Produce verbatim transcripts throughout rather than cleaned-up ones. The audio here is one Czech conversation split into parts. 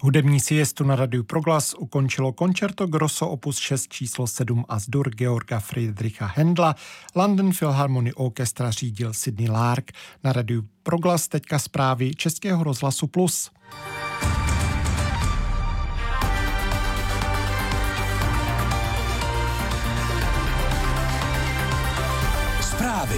Hudební siestu na Radiu Proglas ukončilo Concerto Grosso opus šest číslo sedm As-dur Georga Friedricha Händla. London Philharmonic Orchestra řídil Sidney Lark. Na Radiu Proglas teďka zprávy Českého rozhlasu Plus. Zprávy.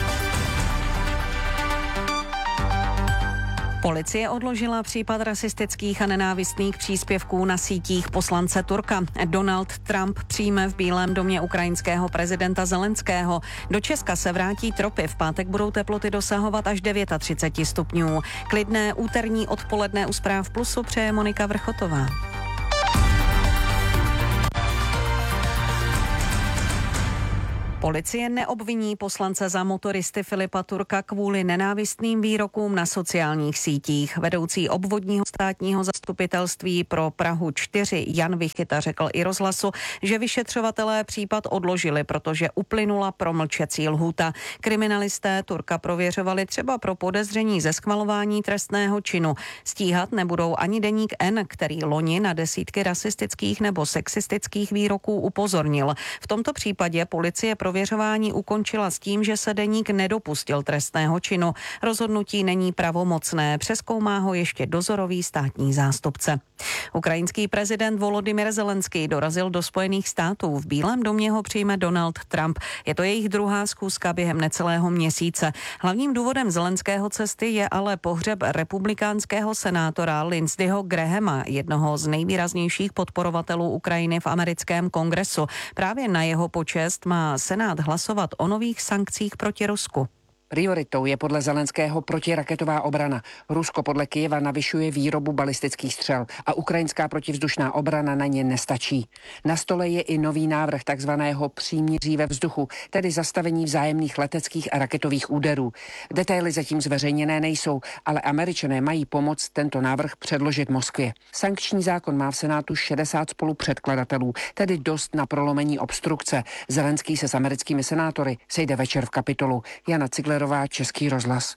Policie odložila případ rasistických a nenávistných příspěvků na sítích poslance Turka. Donald Trump přijme v Bílém domě ukrajinského prezidenta Zelenského. Do Česka se vrátí tropy. V pátek budou teploty dosahovat až třicet devět stupňů. Klidné úterní odpoledne u Zpráv Plusu přeje Monika Vrchotová. Policie neobviní poslance za motoristy Filipa Turka kvůli nenávistným výrokům na sociálních sítích. Vedoucí obvodního státního zastupitelství pro Prahu čtyři Jan Vichyta řekl i rozhlasu, že vyšetřovatelé případ odložili, protože uplynula promlčecí lhůta. Kriminalisté Turka prověřovali třeba pro podezření ze schvalování trestného činu. Stíhat nebudou ani deník N, který loni na desítky rasistických nebo sexistických výroků upozornil. V tomto případě policie prověřování ukončila s tím, že se deník nedopustil trestného činu. Rozhodnutí není pravomocné, přezkoumá ho ještě dozorový státní zástupce. Ukrajinský prezident Volodymyr Zelenský dorazil do Spojených států. V Bílém domě ho přijme Donald Trump. Je to jejich druhá schůzka během necelého měsíce. Hlavním důvodem Zelenského cesty je ale pohřeb republikánského senátora Lindseyho Grahama, jednoho z nejvýraznějších podporovatelů Ukrajiny v americkém kongresu. Právě na jeho počest má Senát hlasovat o nových sankcích proti Rusku. Prioritou je podle Zelenského protiraketová obrana. Rusko podle Kyjeva navyšuje výrobu balistických střel a ukrajinská protivzdušná obrana na ně nestačí. Na stole je i nový návrh takzvaného příměří ve vzduchu, tedy zastavení vzájemných leteckých a raketových úderů. Detaily zatím zveřejněné nejsou, ale Američané mají pomoct tento návrh předložit Moskvě. Sankční zákon má v Senátu šedesát spolupředkladatelů, tedy dost na prolomení obstrukce. Zelenský se s americkými senátory sejde večer v Kapitolu. Jana Cigler, Český rozhlas.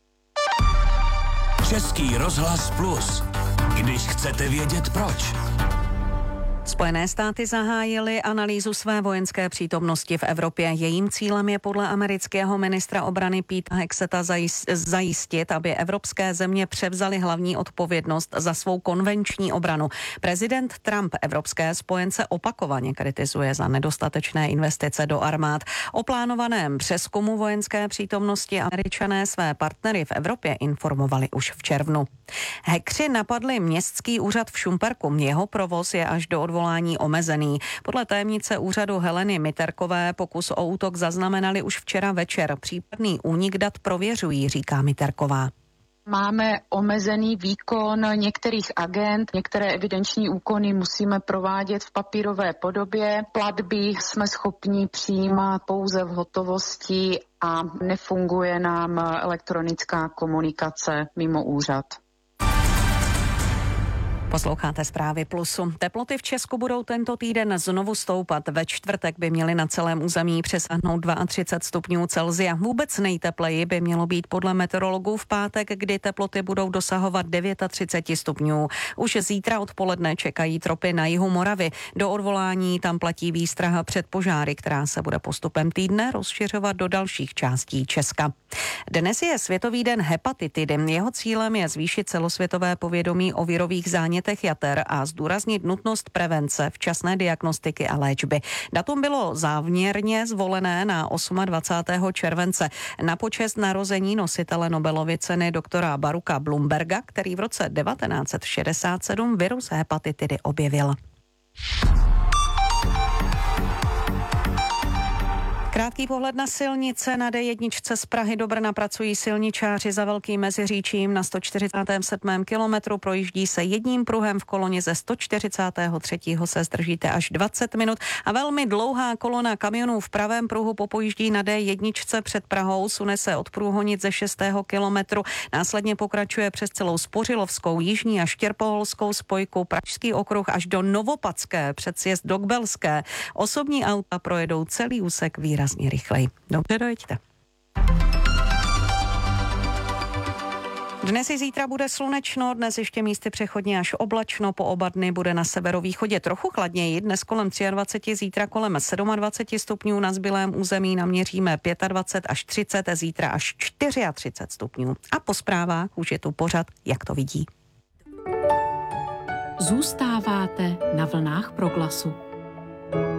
Český rozhlas Plus. Když chcete vědět proč. Spojené státy zahájily analýzu své vojenské přítomnosti v Evropě. Jejím cílem je podle amerického ministra obrany Pete Hexeta zajistit, aby evropské země převzaly hlavní odpovědnost za svou konvenční obranu. Prezident Trump evropské spojence opakovaně kritizuje za nedostatečné investice do armád. O plánovaném přezkumu vojenské přítomnosti Američané své partnery v Evropě informovali už v červnu. Hackři napadli městský úřad v Šumperku. Jeho provoz je až do odvolání omezený. Podle tajemnice úřadu Heleny Miterkové pokus o útok zaznamenali už včera večer. Případný únik dat prověřují, říká Miterková. Máme omezený výkon některých agent, některé evidenční úkony musíme provádět v papírové podobě. Platby jsme schopni přijímat pouze v hotovosti a nefunguje nám elektronická komunikace mimo úřad. Posloucháte Zprávy Plusu. Teploty v Česku budou tento týden znovu stoupat. Ve čtvrtek by měly na celém území přesáhnout třicet dva stupňů Celsia. Vůbec nejtepleji by mělo být podle meteorologů v pátek, kdy teploty budou dosahovat třicet devět stupňů. Už zítra odpoledne čekají tropy na jihu Moravy. Do odvolání tam platí výstraha před požáry, která se bude postupem týdne rozšiřovat do dalších částí Česka. Dnes je Světový den hepatitidy. Jeho cílem je zvýšit celosvětové povědomí o virových zánětech jater a zdůraznit nutnost prevence, včasné diagnostiky a léčby. Datum bylo záměrně zvolené na dvacátého osmého července na počest narození nositele Nobelovy ceny doktora Barucha Blumberga, který v roce devatenáct set šedesát sedm virus hepatitidy objevil. Krátký pohled na silnice. Na D jedna z Prahy do Brna pracují silničáři za Velkým Meziříčím. Na sto čtyřicátém sedmém kilometru projíždí se jedním pruhem, v koloně ze sto čtyřicátého třetího se zdržíte až dvacet minut a velmi dlouhá kolona kamionů v pravém pruhu popojíždí na D jedna před Prahou, sune se od Průhonic ze šestého kilometru, následně pokračuje přes celou Spořilovskou, Jižní a Štěrpoholskou spojku, Pražský okruh až do Novopadské, před sjezd do Kbelské. Osobní auta projedou celý úsek výrazně rychleji. Dobře, dojeďte. Dnes i zítra bude slunečno, dnes ještě místy přechodně až oblačno, po oba dny bude na severovýchodě trochu chladněji, dnes kolem dvacet tři, zítra kolem dvacet sedm stupňů, na zbylém území naměříme dvacet pět až třicet, zítra až třicet čtyři stupňů. A po zprávách už je tu pořad, jak to vidí. Zůstáváte na vlnách Proglasu.